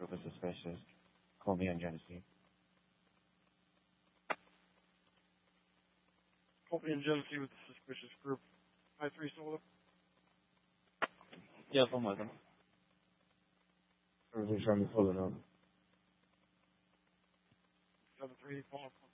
group is suspicious. Call me on Genesee. Call me in Genesee with the suspicious group. I-3 Solar. Yes, I'm with him. Everything's trying to be pulling up. 7-3, follow up.